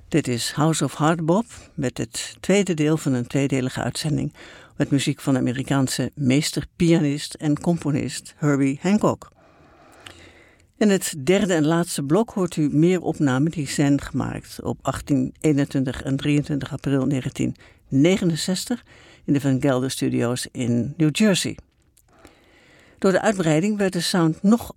Dit is House of Hardbop met het tweede deel van een tweedelige uitzending met muziek van de Amerikaanse meesterpianist en componist Herbie Hancock. In het derde en laatste blok hoort u meer opnamen die zijn gemaakt op 18, 21 en 23 april 1969 in de Van Gelder Studios in New Jersey. Door de uitbreiding werd de sound nog...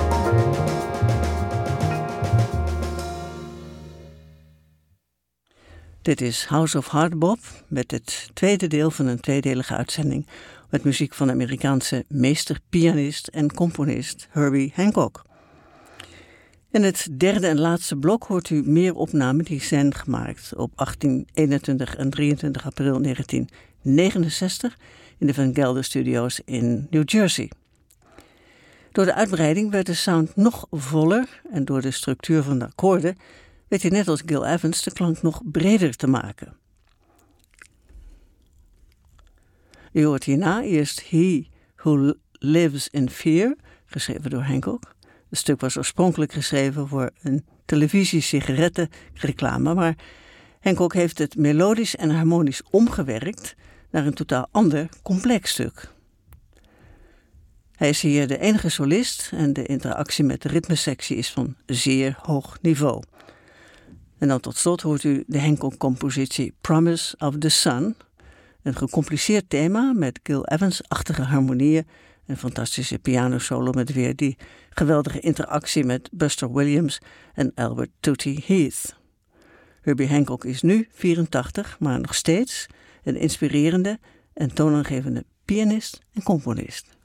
Dit is House of Hardbop met het tweede deel van een tweedelige uitzending met muziek van de Amerikaanse meesterpianist en componist Herbie Hancock. In het derde en laatste blok hoort u meer opnamen die zijn gemaakt op 18, 21 en 23 april 1969 in de Van Gelder Studios in New Jersey. Door de uitbreiding werd de sound nog voller en door de structuur van de akkoorden weet hij net als Gil Evans de klank nog breder te maken. U hoort hierna eerst He Who Lives in Fear, geschreven door Hancock. Het stuk was oorspronkelijk geschreven voor een televisie-sigarettenreclame, maar Hancock heeft het melodisch en harmonisch omgewerkt naar een totaal ander, complex stuk. Hij is hier de enige solist en de interactie met de ritmesectie is van zeer hoog niveau. En dan tot slot hoort u de Hancock-compositie Promise of the Sun, een gecompliceerd thema met Gil Evans-achtige harmonieën, een fantastische pianosolo met weer die geweldige interactie met Buster Williams en Albert Tootie Heath. Herbie Hancock is nu 84, maar nog steeds een inspirerende en toonaangevende pianist en componist.